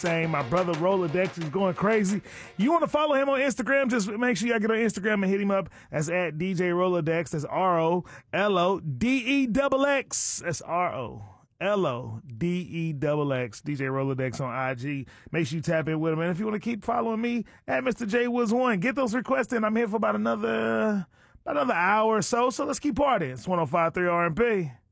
insane. My brother Rolodex is going crazy. You want to follow him on Instagram? Just make sure y'all get on Instagram and hit him up. That's at DJ Rolodex. That's ROLODEXX. That's ROLODEXX. DJ Rolodex on IG. Make sure you tap in with him. And if you want to keep following me at Mr. J Woods 1, get those requests in. I'm here for about another hour or so. So let's keep partying. It's 105.3 R&B.